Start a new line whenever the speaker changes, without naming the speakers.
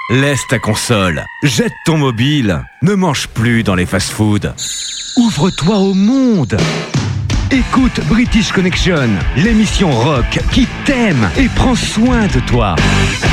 Laisse ta console, jette ton mobile, ne mange plus dans les fast-foods. Ouvre-toi au monde. Écoute British Connection, l'émission rock qui t'aime et prend soin de toi.